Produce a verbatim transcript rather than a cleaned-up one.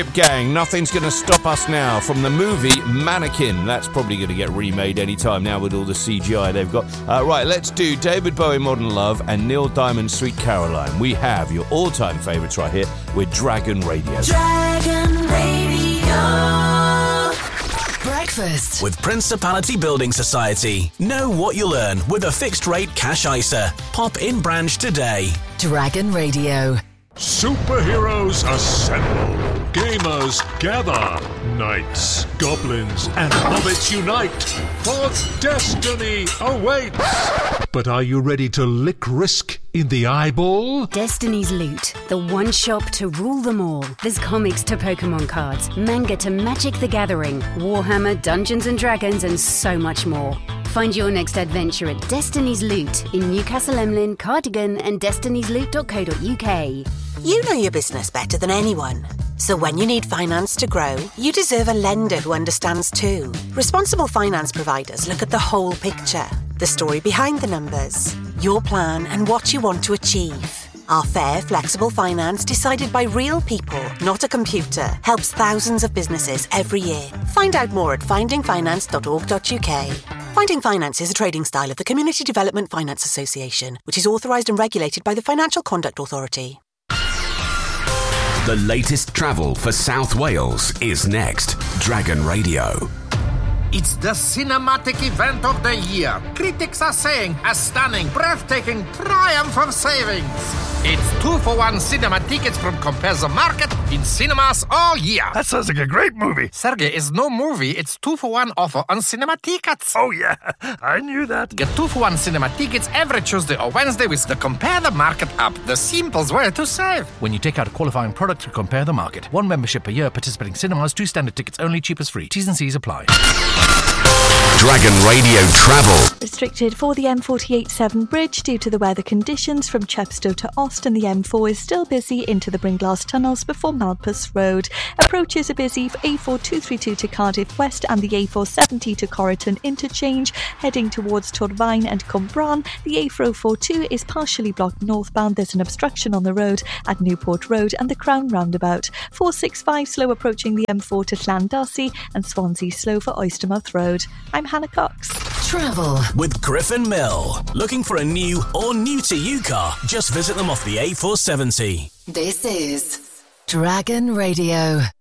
Gang, Nothing's Gonna Stop Us Now, from the movie Mannequin. That's probably going to get remade any time now with all the C G I they've got. Uh, right, let's do David Bowie, Modern Love, and Neil Diamond, Sweet Caroline. We have your all-time favourites right here with Dragon Radio. Dragon Radio. Breakfast with Principality Building Society. Know what you'll earn with a fixed-rate cash I S A. Pop in branch today. Dragon Radio. Superheroes assemble. Gamers gather. Knights, goblins, and hobbits unite. For destiny awaits. But are you ready to lick risk in the eyeball? Destiny's Loot, the one shop to rule them all. There's comics to Pokemon cards, manga to Magic the Gathering, Warhammer, Dungeons and Dragons, and so much more. Find your next adventure at Destiny's Loot in Newcastle Emlyn, Cardigan, and destinies loot dot co dot uk. You know your business better than anyone. So when you need finance to grow, you deserve a lender who understands too. Responsible finance providers look at the whole picture, the story behind the numbers, your plan and what you want to achieve. Our fair, flexible finance decided by real people, not a computer, helps thousands of businesses every year. Find out more at finding finance dot org dot uk. Finding Finance is a trading style of the Community Development Finance Association, which is authorised and regulated by the Financial Conduct Authority. The latest travel for South Wales is next. Dragon Radio. It's the cinematic event of the year. Critics are saying a stunning, breathtaking triumph of savings. It's two for one cinema tickets from Compare the Market in cinemas all year. That sounds like a great movie. Sergey, it's no movie. It's two for one offer on cinema tickets. Oh, yeah. I knew that. Get two for one cinema tickets every Tuesday or Wednesday with the Compare the Market app. The simplest way to save. When you take out a qualifying product to Compare the Market. One membership per year, participating cinemas, two standard tickets only, cheapest free. T's and C's apply. Dragon Radio travel. Restricted for the M forty-eight seven bridge due to the weather conditions from Chepstow to Austin. The M four is still busy into the Bringlass tunnels before Malpas Road. Approaches are busy for A four two thirty-two to Cardiff West and the A four seventy to Corriton interchange. Heading towards Torfaen and Cwmbran, the A four forty-two is partially blocked northbound. There's an obstruction on the road at Newport Road and the Crown Roundabout. four sixty-five slow approaching the M four to Llandarcy and Swansea slow for Oystermouth Road. I'm Hannah Cox. Travel with Griffin Mill. Looking for a new or new to you car? Just visit them off the A four seventy. This is Dragon Radio.